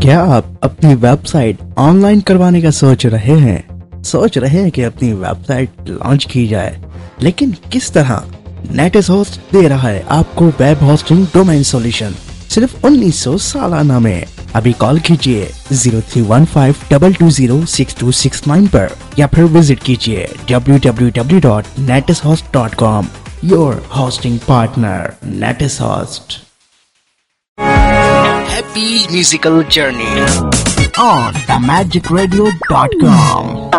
क्या आप अपनी वेबसाइट ऑनलाइन करवाने का सोच रहे हैं? सोच रहे हैं कि अपनी वेबसाइट लॉन्च की जाए, लेकिन किस तरह? नेटिस होस्ट दे रहा है आपको वेब होस्टिंग डोमेन सॉल्यूशन सिर्फ 1900 सालाना में। अभी कॉल कीजिए 0315220629 पर या फिर विजिट कीजिए www.netishost.com। Your hosting partner नेटिस host. Happy musical journey on themagicradio.com।